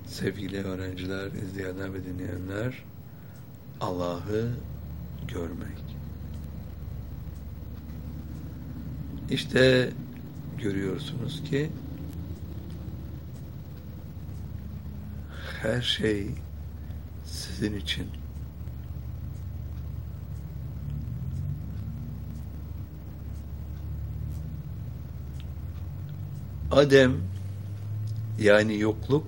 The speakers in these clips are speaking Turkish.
Sevgili öğrenciler, izleyenler ve dinleyenler, Allah'ı görmek. İşte görüyorsunuz ki her şey sizin için. Adem, yani yokluk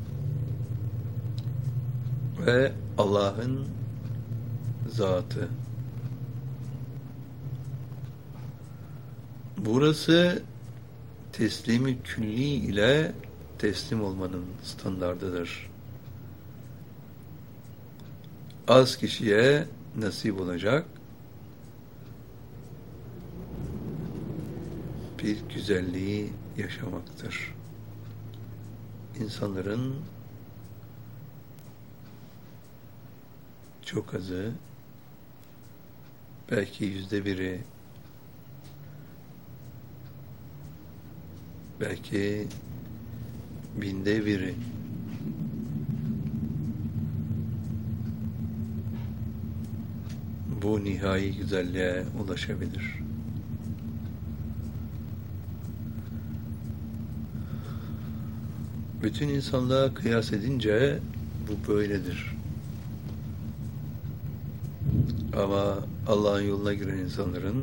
ve Allah'ın zatı. Burası teslimi külli ile teslim olmanın standardıdır. Az kişiye nasip olacak bir güzelliği yaşamaktır. İnsanların çok azı, belki 1%1'i, belki 1000'de 1'i bu nihai güzelliğe ulaşabilir. Bütün insanlığa kıyas edince bu böyledir. Ama Allah'ın yoluna giren insanların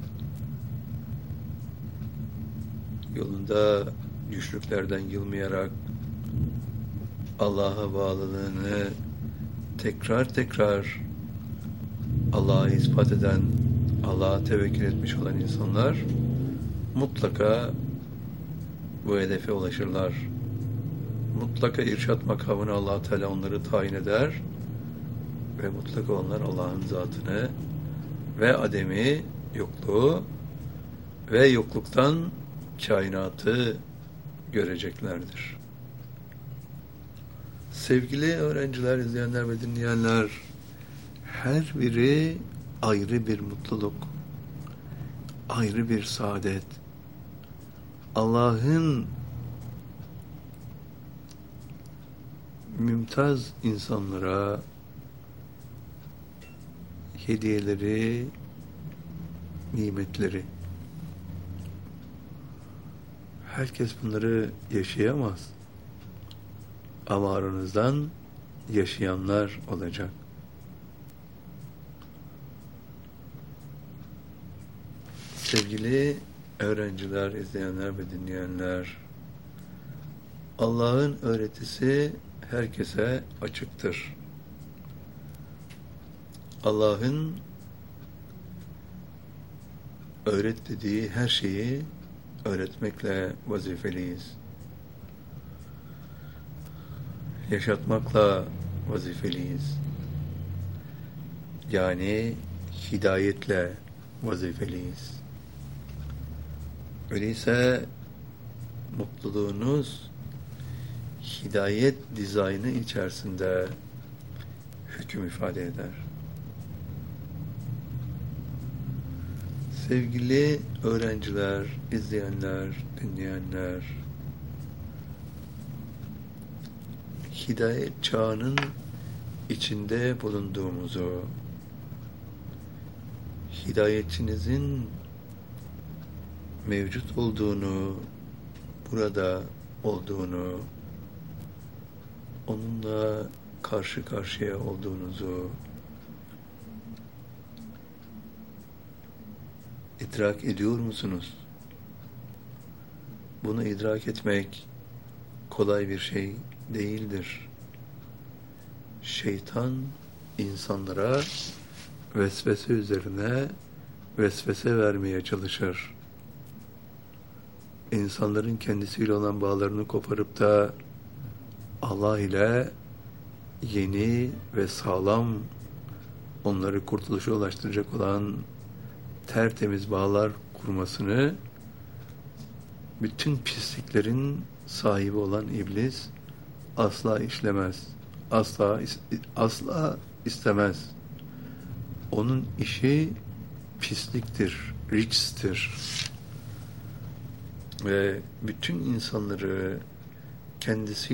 yolunda güçlüklerden yılmayarak Allah'a bağlılığını tekrar Allah'a ispat eden, Allah'a tevekkül etmiş olan insanlar mutlaka bu hedefe ulaşırlar. Mutlaka irşat makamını Allah Teala onları tayin eder ve mutlaka onlar Allah'ın zatını ve ademi, yokluğu ve yokluktan kainatı göreceklerdir. Sevgili öğrenciler, izleyenler ve dinleyenler, her biri ayrı bir mutluluk, ayrı bir saadet. Allah'ın mümtaz insanlara hediyeleri, nimetleri. Herkes bunları yaşayamaz. Ama aranızdan yaşayanlar olacak. Sevgili öğrenciler, izleyenler ve dinleyenler, Allah'ın öğretisi herkese açıktır. Allah'ın öğret dediği her şeyi öğretmekle vazifeliyiz. Yaşatmakla vazifeliyiz. Yani hidayetle vazifeliyiz. Öyleyse mutluluğunuz hidayet dizaynı içerisinde hüküm ifade eder. Sevgili öğrenciler, izleyenler, dinleyenler, hidayet çağının içinde bulunduğumuzu, hidayetçinizin mevcut olduğunu, burada olduğunu, onunla karşı karşıya olduğunuzu idrak ediyor musunuz? Bunu idrak etmek kolay bir şey değildir. Şeytan insanlara vesvese üzerine vesvese vermeye çalışır. İnsanların kendisiyle olan bağlarını koparıp da Allah ile yeni ve sağlam, onları kurtuluşa ulaştıracak olan tertemiz bağlar kurmasını bütün pisliklerin sahibi olan iblis asla işlemez. Asla istemez. Onun işi pisliktir, ricstir. Ve bütün insanları kendisi